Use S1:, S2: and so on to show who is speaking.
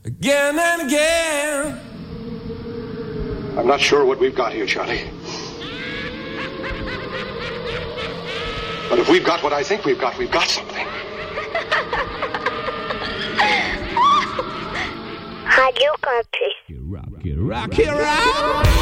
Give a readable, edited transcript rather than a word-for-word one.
S1: again and again.
S2: I'm not sure what we've got here, Charlie. But if we've got what I think we've got something.
S3: Radio Campus.
S1: Rock it out.